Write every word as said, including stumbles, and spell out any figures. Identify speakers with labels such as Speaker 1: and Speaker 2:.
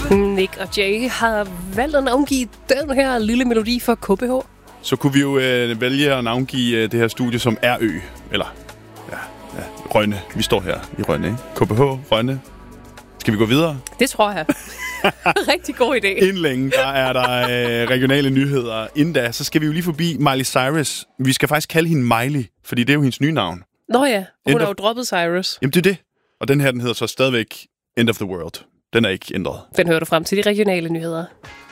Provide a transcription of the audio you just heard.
Speaker 1: Nick og Jay har valgt at navngive den her lille melodi for K B H.
Speaker 2: Så kunne vi jo øh, vælge at navngive øh, det her studie som R Ø. Eller, ja, ja, Rønne. Vi står her i Rønne, ikke? K B H, Rønne. Skal vi gå videre?
Speaker 1: Det tror jeg. Rigtig god idé.
Speaker 2: Inden længe, der er der øh, regionale nyheder. Inden da, så skal vi jo lige forbi Miley Cyrus. Vi skal faktisk kalde hende Miley, fordi det er jo hendes nye navn.
Speaker 1: Nå ja, hun
Speaker 2: End
Speaker 1: har
Speaker 2: of...
Speaker 1: jo droppet Cyrus.
Speaker 2: Jamen det er det. Og den her, den hedder så stadigvæk End of the World. Den er ikke ændret.
Speaker 1: Den hører du frem til de regionale nyheder.